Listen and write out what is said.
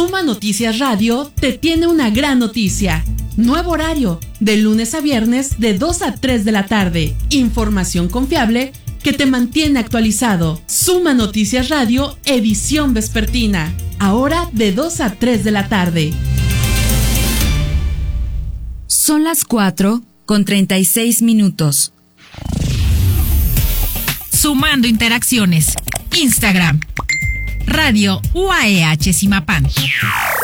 Suma Noticias Radio te tiene una gran noticia. Nuevo horario, de lunes a viernes de 2 a 3 de la tarde. Información confiable que te mantiene actualizado. Suma Noticias Radio, edición vespertina. Ahora de 2 a 3 de la tarde. Son las 4:36. Sumando interacciones. Instagram. Radio UAEH Zimapán.